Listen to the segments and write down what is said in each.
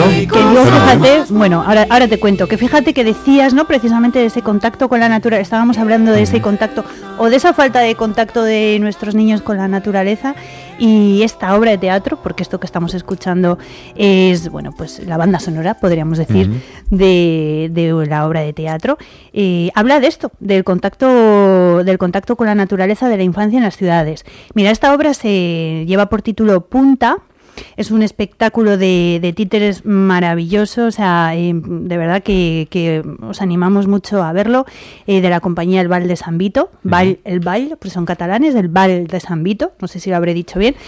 Que yo, fíjate, bueno, ahora te cuento, que fíjate que decías, ¿no? Precisamente de ese contacto con la naturaleza, estábamos hablando de ese contacto, o de esa falta de contacto de nuestros niños con la naturaleza, y esta obra de teatro, porque esto que estamos escuchando es, bueno, pues la banda sonora, podríamos decir, de la obra de teatro, habla de esto, del contacto con la naturaleza de la infancia en las ciudades. Mira, esta obra se lleva por título Punta. Es un espectáculo de títeres maravilloso, o sea, de verdad que os animamos mucho a verlo, de la compañía El Ball de San Vito, el Ball, pues son catalanes, el Ball de San Vito, no sé si lo habré dicho bien,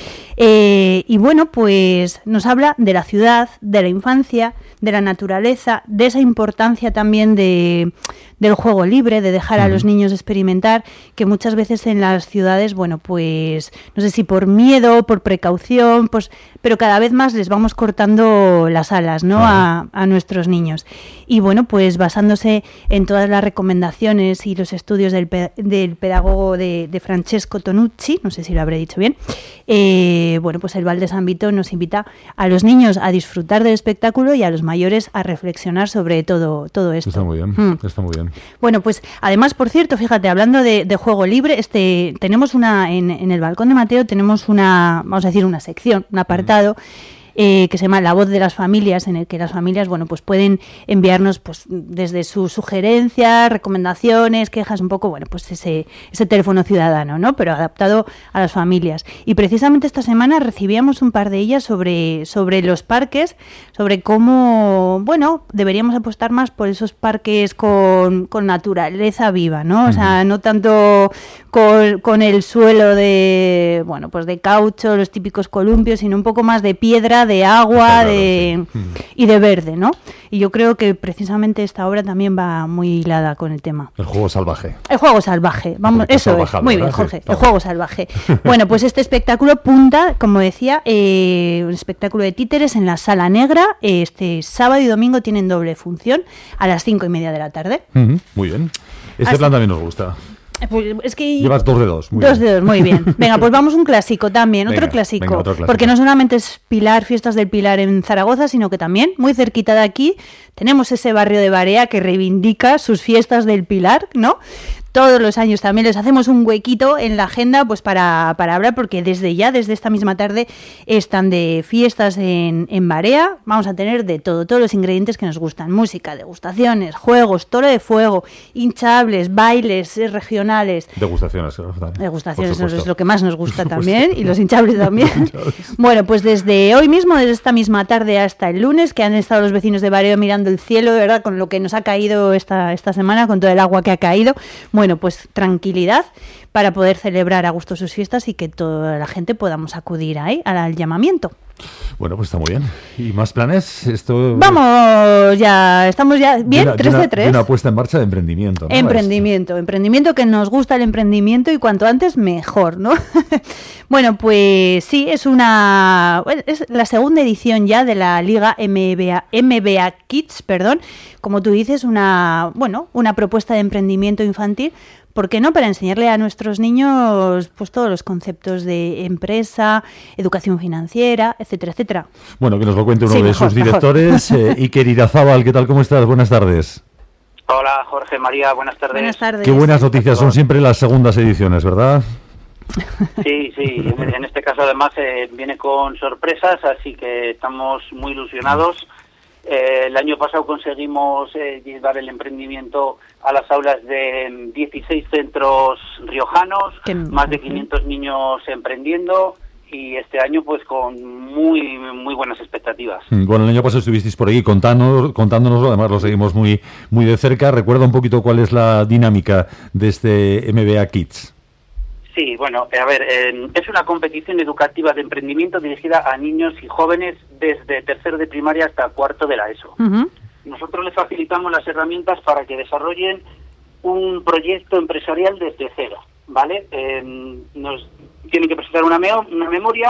y bueno, pues nos habla de la ciudad, de la infancia, de la naturaleza, de esa importancia también del juego libre, de dejar a los niños experimentar, que muchas veces en las ciudades, bueno, pues no sé si por miedo, por precaución, pues, pero cada vez más les vamos cortando las alas, ¿no? A nuestros niños. Y bueno, pues basándose en todas las recomendaciones y los estudios del pedagogo de Francesco Tonucci, no sé si lo habré dicho bien, bueno, pues el Ball de San Vito nos invita a los niños a disfrutar del espectáculo y a los mayores a reflexionar sobre todo esto. Está muy bien, está muy bien. Bueno, pues además, por cierto, fíjate, hablando de juego libre, tenemos en el balcón de Mateo tenemos vamos a decir, una sección, un apartado que se llama La Voz de las Familias, en el que las familias, bueno, pues pueden enviarnos, pues, desde sus sugerencias, recomendaciones, quejas, un poco, bueno, pues ese teléfono ciudadano, ¿no? Pero adaptado a las familias. Y precisamente esta semana recibíamos un par de ellas sobre los parques, sobre cómo, bueno, deberíamos apostar más por esos parques con naturaleza viva, ¿no? O sea, no tanto con el suelo de, bueno, pues de caucho, los típicos columpios, sino un poco más de piedra, de agua, y de verde, ¿no? Y yo creo que precisamente esta obra también va muy hilada con el tema. El juego salvaje. El juego salvaje, vamos, eso es, muy bien, Jorge, el juego salvaje. Bueno, pues este espectáculo Punta, como decía, un espectáculo de títeres en la Sala Negra, este sábado y domingo tienen doble función a las 5:30 de la tarde. Muy bien. Este plan también nos gusta. Pues es que llevas 2 de 2. Dos de 2, muy bien. Venga, pues vamos un clásico también, otro clásico. Porque no solamente es Pilar, Fiestas del Pilar en Zaragoza, sino que también, muy cerquita de aquí, tenemos ese barrio de Barea que reivindica sus Fiestas del Pilar, ¿no? Todos los años también les hacemos un huequito en la agenda, pues para hablar, porque desde esta misma tarde están de fiestas en Barea. Vamos a tener de todo, todos los ingredientes que nos gustan: música, degustaciones, juegos, toro de fuego, hinchables, bailes regionales. Degustaciones, eso es lo que más nos gusta también, y los hinchables también. Bueno, pues desde hoy mismo, desde esta misma tarde hasta el lunes, que han estado los vecinos de Barea mirando el cielo, de verdad, con lo que nos ha caído esta semana, con todo el agua que ha caído. Bueno, pues tranquilidad para poder celebrar a gusto sus fiestas y que toda la gente podamos acudir ahí al llamamiento. Bueno, pues está muy bien. ¿Y más planes? Vamos, estamos ya bien, 3 de 3. Una puesta en marcha de emprendimiento, ¿no? Emprendimiento, que nos gusta el emprendimiento y cuanto antes mejor, ¿no? Bueno, pues sí, es la segunda edición ya de la Liga MBA Kids, como tú dices, una propuesta de emprendimiento infantil. ¿Por qué no? Para enseñarle a nuestros niños, pues, todos los conceptos de empresa, educación financiera, etcétera, etcétera. Bueno, que nos lo cuente uno de sus directores, Iker Irazábal. ¿Qué tal? ¿Cómo estás? Buenas tardes. Hola, Jorge, María, buenas tardes. Buenas tardes. Qué buenas noticias son siempre las segundas ediciones, ¿verdad? Sí, en este caso además viene con sorpresas, así que estamos muy ilusionados. El año pasado conseguimos llevar el emprendimiento a las aulas de 16 centros riojanos, más de 500 niños emprendiendo, y este año pues con muy muy buenas expectativas. Bueno, el año pasado estuvisteis por aquí contándonoslo, además lo seguimos muy muy de cerca. Recuerda un poquito cuál es la dinámica de este MBA Kids. Sí, bueno, a ver, es una competición educativa de emprendimiento dirigida a niños y jóvenes desde tercero de primaria hasta cuarto de la ESO. Nosotros les facilitamos las herramientas para que desarrollen un proyecto empresarial desde cero, ¿vale? Nos tienen que presentar una memoria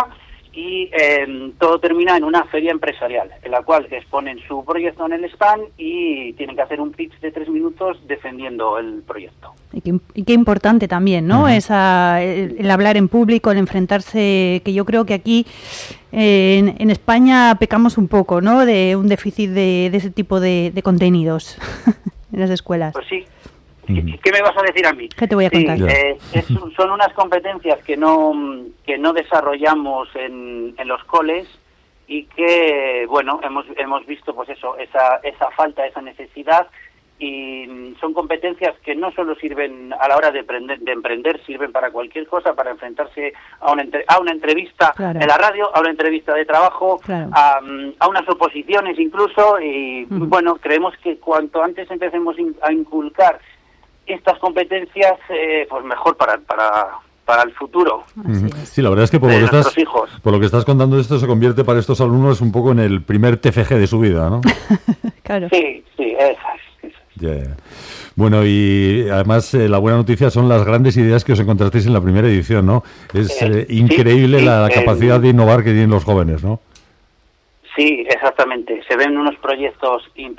y todo termina en una feria empresarial, en la cual exponen su proyecto en el stand y tienen que hacer un pitch de 3 minutos defendiendo el proyecto. Y qué importante también, ¿no? El hablar en público, el enfrentarse, que yo creo que aquí en España pecamos un poco, ¿no? De un déficit de ese tipo de contenidos en las escuelas. Pues sí. ¿Qué me vas a decir a mí? ¿Qué te voy a contar? Son unas competencias que no desarrollamos en los coles y que, bueno, hemos visto pues eso, esa falta, esa necesidad, y son competencias que no solo sirven a la hora de emprender, sirven para cualquier cosa, para enfrentarse a una entrevista en la radio, a una entrevista de trabajo, a unas oposiciones incluso, y bueno, creemos que cuanto antes empecemos a inculcar estas competencias, pues mejor para el futuro. Sí, la verdad es que por lo que estás contando, esto se convierte para estos alumnos un poco en el primer TFG de su vida, ¿no? Claro. Sí, esas. Yeah. Bueno, y además la buena noticia son las grandes ideas que os encontrasteis en la primera edición, ¿no? Es increíble la capacidad de innovar que tienen los jóvenes, ¿no? Sí, exactamente. Se ven unos proyectos